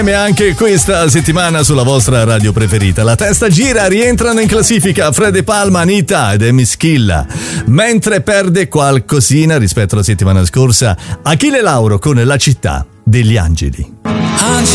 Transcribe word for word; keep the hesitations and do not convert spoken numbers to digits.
Anche questa settimana sulla vostra radio preferita. La testa gira, rientrano in classifica Fred De Palma, Anita ed Emi Schilla. Mentre perde qualcosina rispetto alla settimana scorsa Achille Lauro con La città degli angeli.